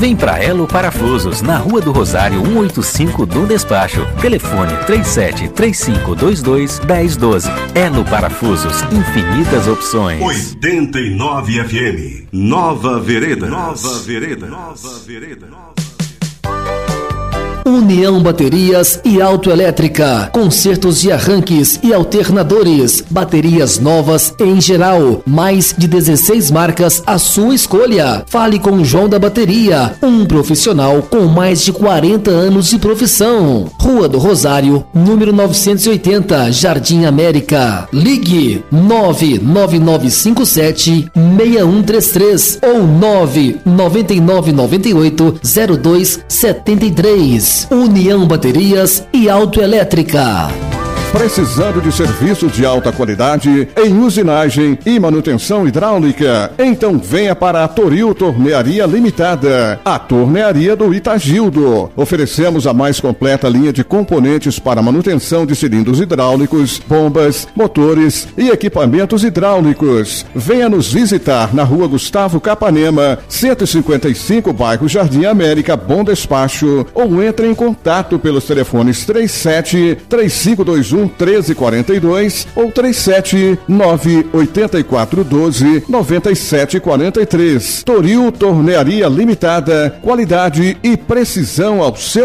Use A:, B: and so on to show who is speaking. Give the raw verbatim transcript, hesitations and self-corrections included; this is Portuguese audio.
A: Vem pra Elo Parafusos, na Rua do Rosário cento e oitenta e cinco do Despacho. Telefone três sete três cinco dois dois um zero um dois. Elo Parafusos, infinitas opções.
B: oitenta e nove F M, Nova Vereda. Nova Vereda. Nova Vereda.
C: União Baterias e Autoelétrica, consertos de arranques e alternadores, baterias novas em geral, mais de dezesseis marcas à sua escolha. Fale com o João da Bateria, um profissional com mais de quarenta anos de profissão. Rua do Rosário, número novecentos e oitenta, Jardim América. Ligue nove nove nove cinco sete seis um três três ou nove nove nove nove oito zero dois sete três. União Baterias e Autoelétrica.
D: Precisando de serviços de alta qualidade em usinagem e manutenção hidráulica? Então venha para a Toril Tornearia Limitada, a tornearia do Itagildo. Oferecemos a mais completa linha de componentes para manutenção de cilindros hidráulicos, bombas, motores e equipamentos hidráulicos. Venha nos visitar na Rua Gustavo Capanema, cento e cinquenta e cinco, bairro Jardim América, Bom Despacho, ou entre em contato pelos telefones três sete três cinco dois um treze quarenta e dois ou três sete nove oito quatro um dois nove sete quatro três. Toril Tornearia Limitada, qualidade e precisão ao seu